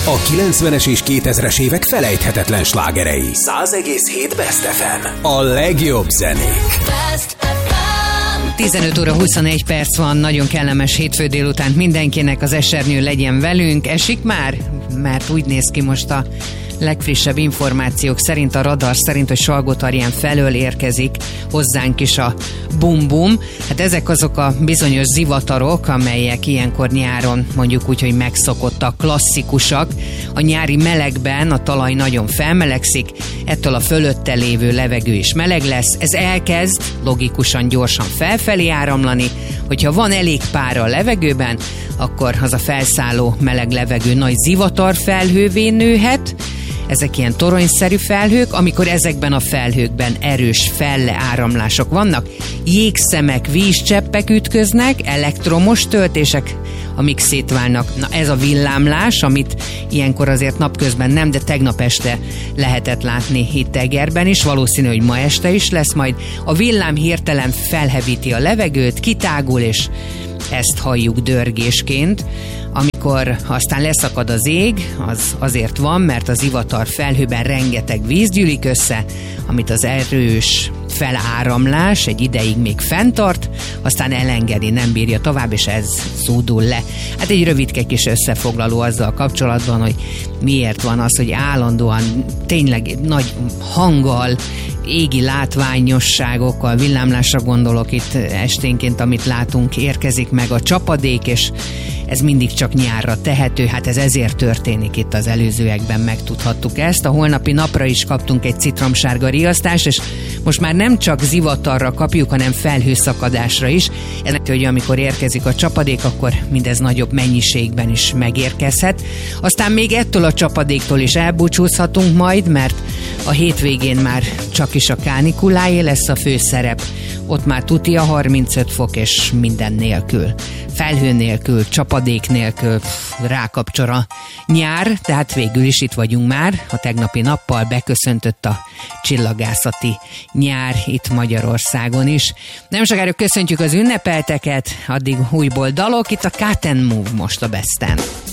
A 90-es és 2000-es évek felejthetetlen slágerei. 100,7 Best FM. A legjobb zenék. Best FM. 15 óra 21 perc van, nagyon kellemes hétfő délután mindenkinek, az esernyő legyen velünk. Esik már? Mert úgy néz ki most a legfrissebb információk szerint, a radar szerint, hogy Salgótarján felől érkezik hozzánk is a bum-bum. Hát ezek azok a bizonyos zivatarok, amelyek ilyenkor nyáron mondjuk úgy, hogy megszokottak, klasszikusak. A nyári melegben a talaj nagyon felmelegszik, ettől a fölötte lévő levegő is meleg lesz. Ez elkezd logikusan gyorsan felfelé áramlani. Hogyha van elég pára a levegőben, akkor az a felszálló meleg levegő nagy zivatarfelhővé nőhet. Ezek ilyen toronyszerű felhők, amikor ezekben a felhőkben erős felleáramlások vannak, jégszemek, vízcseppek ütköznek, elektromos töltések, amik szétválnak. Na ez a villámlás, amit ilyenkor azért napközben nem, de tegnap este lehetett látni itt Egerben is, valószínű, hogy ma este is lesz majd. A villám hirtelen felhevíti a levegőt, kitágul, és ezt halljuk dörgésként. Amikor aztán leszakad az ég, az azért van, mert az zivatar felhőben rengeteg víz gyűlik össze, amit az erős feláramlás egy ideig még fenntart, aztán elengedi, nem bírja tovább, és ez zúdul le. Hát egy rövidke kis összefoglaló azzal kapcsolatban, hogy miért van az, hogy állandóan tényleg nagy hanggal, égi látványosságokkal, villámlásra gondolok itt esténként, amit látunk, érkezik meg a csapadék, és ez mindig csak nyárra tehető, hát ez ezért történik itt az előzőekben, megtudhattuk ezt. A holnapi napra is kaptunk egy citromsárga riasztást, és most már nem csak zivatarra kapjuk, hanem felhőszakadásra is. Ez, hogy amikor érkezik a csapadék, akkor mindez nagyobb mennyiségben is megérkezhet. Aztán még ettől a csapadéktól is elbúcsúzhatunk majd, mert a hétvégén már csak is a kánikuláé lesz a főszerep. Ott már tuti a 35 fok, és minden nélkül. Felhő nélkül, csapadék nélkül, rákapcsol a nyár, tehát végül is itt vagyunk már. A tegnapi nappal beköszöntött a csillagászati nyár itt Magyarországon is. Nem sokára köszöntjük az ünnepelteket, addig újból dalok, itt a Cut and Move most a Besten.